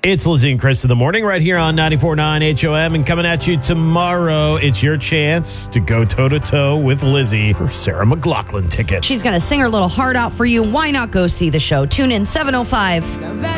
It's Lizzie and Chris in the morning right here on 94.9 HOM. And coming at you tomorrow, it's your chance to go toe-to-toe with Lizzie for Sarah McLachlan tickets. She's going to sing her little heart out for you. Why not go see the show? Tune in 7:05.